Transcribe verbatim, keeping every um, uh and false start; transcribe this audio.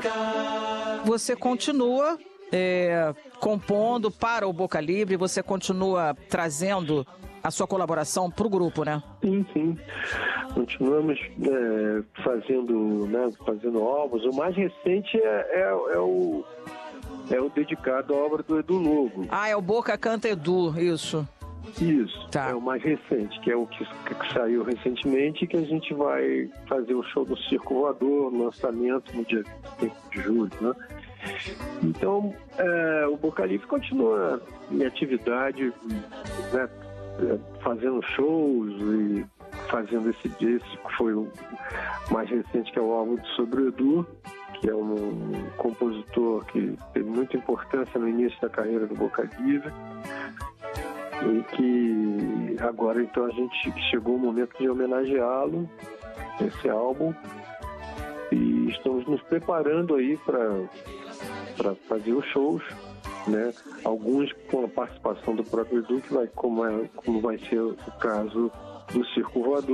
Você continua é, compondo para o Boca Livre, você continua trazendo a sua colaboração para o grupo, né? Sim, sim. Continuamos é, fazendo, né, fazendo álbuns. O mais recente é, é, é, o, é o dedicado à obra do Edu Lobo. Ah, é o Boca Canta Edu, isso. Isso, tá. É o mais recente, que é o que, que saiu recentemente e que a gente vai fazer o show do Circo Voador, lançamento no dia cinco de julho, né? Então, é, o Boca Livre continua em atividade, né, fazendo shows e fazendo esse disco, que foi o mais recente, que é o álbum sobre o Edu, que é um compositor que teve muita importância no início da carreira do Boca Livre e que agora então a gente chegou o momento de homenageá-lo, esse álbum, e estamos nos preparando aí para para fazer os shows, né? Alguns com a participação do próprio Edu, que vai, como, é, como vai ser o caso do Circo Voador.